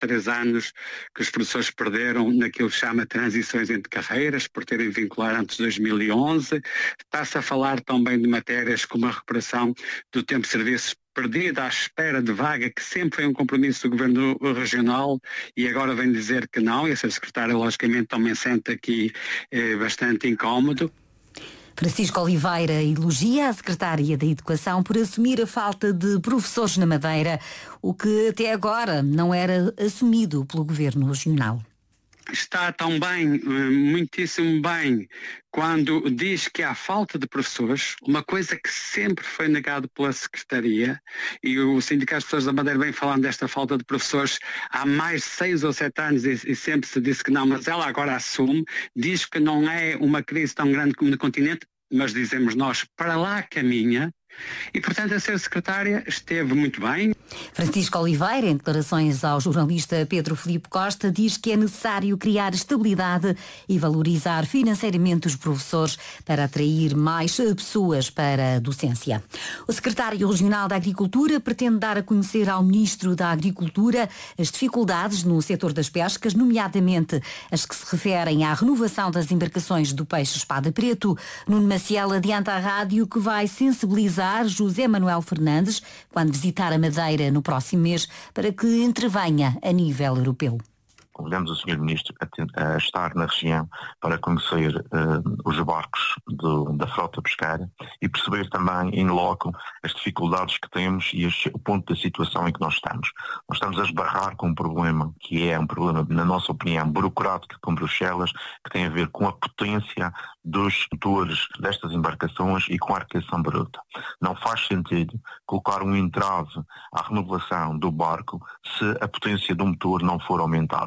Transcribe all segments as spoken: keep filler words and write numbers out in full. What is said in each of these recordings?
três anos que os professores perderam naquilo que chama transições entre carreiras, por terem vinculado antes de dois mil e onze. Está-se a falar também de matérias como a recuperação do tempo de serviços perdido à espera de vaga, que sempre foi um compromisso do Governo Regional, e agora vem dizer que não, e a Sra Secretária logicamente também sente aqui eh, bastante incómodo. Francisco Oliveira elogia a Secretária da Educação por assumir a falta de professores na Madeira, o que até agora não era assumido pelo Governo Regional. Está tão bem, muitíssimo bem, quando diz que há falta de professores, uma coisa que sempre foi negado pela Secretaria, e o Sindicato de Professores da Madeira vem falando desta falta de professores há mais de seis ou sete anos e, e sempre se disse que não, mas ela agora assume, diz que não é uma crise tão grande como no continente, mas dizemos nós, para lá caminha, e portanto a Sra Secretária esteve muito bem. Francisco Oliveira, em declarações ao jornalista Pedro Filipe Costa, diz que é necessário criar estabilidade e valorizar financeiramente os professores para atrair mais pessoas para a docência. O secretário regional da Agricultura pretende dar a conhecer ao ministro da Agricultura as dificuldades no setor das pescas, nomeadamente as que se referem à renovação das embarcações do peixe espada preto. Nuno Maciel adianta à rádio que vai sensibilizar José Manuel Fernandes quando visitar a Madeira no próximo mês para que intervenha a nível europeu. Convidamos o senhor Ministro a, a estar na região para conhecer uh, os barcos do, da frota pesqueira e perceber também in loco as dificuldades que temos e as, o ponto da situação em que nós estamos. Nós estamos a esbarrar com um problema que é um problema, na nossa opinião, burocrático com Bruxelas, que tem a ver com a potência dos motores destas embarcações e com a arqueação bruta. Não faz sentido colocar um entrave à renovação do barco se a potência do motor não for aumentada.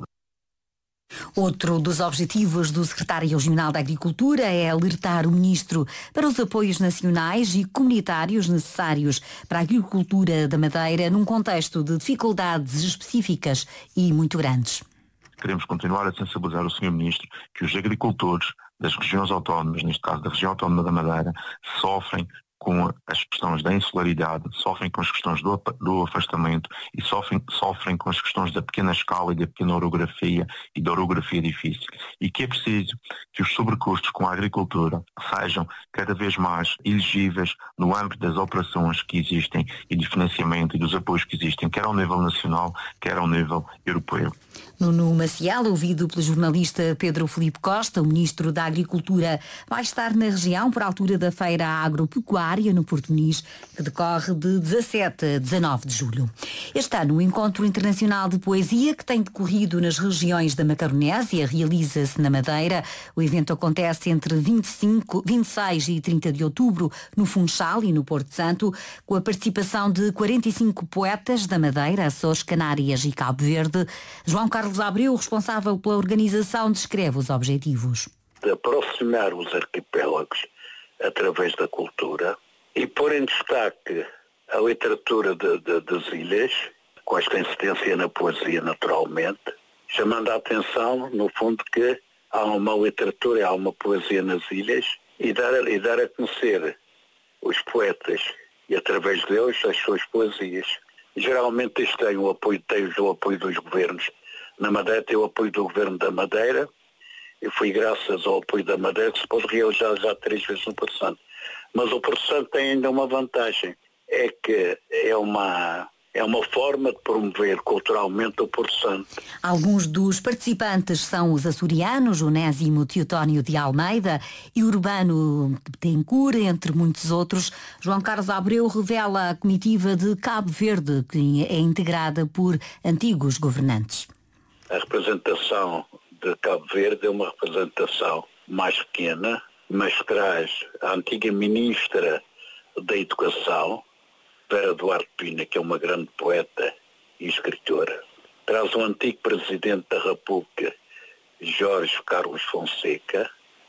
Outro dos objetivos do secretário regional da Agricultura é alertar o ministro para os apoios nacionais e comunitários necessários para a agricultura da Madeira num contexto de dificuldades específicas e muito grandes. Queremos continuar a sensibilizar o senhor Ministro que os agricultores das regiões autónomas, neste caso da região autónoma da Madeira, sofrem com as questões da insularidade, sofrem com as questões do, do afastamento e sofrem, sofrem com as questões da pequena escala e da pequena orografia e da orografia difícil. E que é preciso que os sobrecustos com a agricultura sejam cada vez mais elegíveis no âmbito das operações que existem e de financiamento e dos apoios que existem, quer ao nível nacional, quer ao nível europeu. Nuno Maciel, ouvido pelo jornalista Pedro Filipe Costa, o ministro da Agricultura, vai estar na região por altura da Feira Agropecuária no Porto Muniz, que decorre de dezassete a dezanove de julho. Este ano, o Encontro Internacional de Poesia, que tem decorrido nas regiões da Macaronésia, realiza-se na Madeira. O evento acontece entre vinte e cinco, vinte e seis e trinta de outubro no Funchal e no Porto Santo, com a participação de quarenta e cinco poetas da Madeira, Açores, Canárias e Cabo Verde. João Carlos Abreu, responsável pela organização, descreve os objetivos. De aproximar os arquipélagos através da cultura e pôr em destaque a literatura de, de, das ilhas, com esta incidência na poesia naturalmente, chamando a atenção, no fundo, que há uma literatura e há uma poesia nas ilhas e dar, e dar a conhecer os poetas e, através deles, as suas poesias. Geralmente isto tem o apoio, tem o apoio dos governos. Na Madeira tem o apoio do Governo da Madeira e foi graças ao apoio da Madeira que se pode realizar já três vezes no Porto Santo. Mas o Porto Santo tem ainda uma vantagem, é que é uma, é uma forma de promover culturalmente o Porto Santo. Alguns dos participantes são os açorianos, Onésimo Teotónio de Almeida e Urbano Betancourt, entre muitos outros. João Carlos Abreu revela a comitiva de Cabo Verde, que é integrada por antigos governantes. A representação de Cabo Verde é uma representação mais pequena, mas traz a antiga ministra da Educação, Vera Duarte Pina, que é uma grande poeta e escritora. Traz o antigo Presidente da República, Jorge Carlos Fonseca.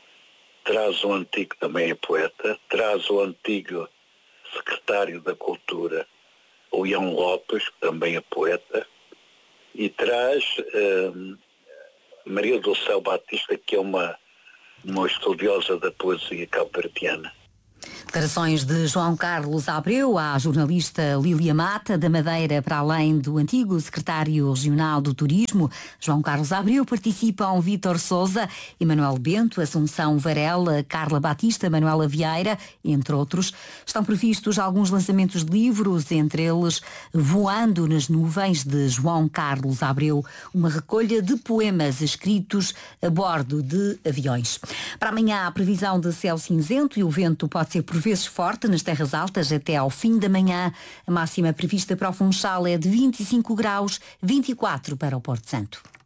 Traz o antigo, também é poeta. Traz o antigo Secretário da Cultura, o Ião Lopes, que também é poeta. E traz hum, Maria do Céu Batista, que é uma, uma estudiosa da poesia cabo-verdiana. Declarações de João Carlos Abreu à jornalista Lília Mata, da Madeira, para além do antigo secretário regional do Turismo. João Carlos Abreu participam Vítor Sousa, Emanuel Bento, Assunção Varela, Carla Batista, Manuela Vieira, entre outros. Estão previstos alguns lançamentos de livros, entre eles Voando nas Nuvens, de João Carlos Abreu, uma recolha de poemas escritos a bordo de aviões. Para amanhã, a previsão de céu cinzento e o vento pode ser por vezes forte nas terras altas até ao fim da manhã. A máxima prevista para o Funchal é de vinte e cinco graus, vinte e quatro para o Porto Santo.